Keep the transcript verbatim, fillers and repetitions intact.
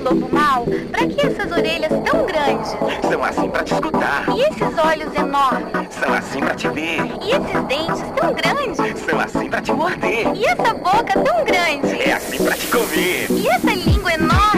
lobo mau? Pra que essas orelhas tão grandes? São assim pra te escutar. E esses olhos enormes? São assim pra te ver. E esses dentes tão grandes? São assim pra te morder. E essa boca tão grande? É assim pra te comer. E essa língua enorme?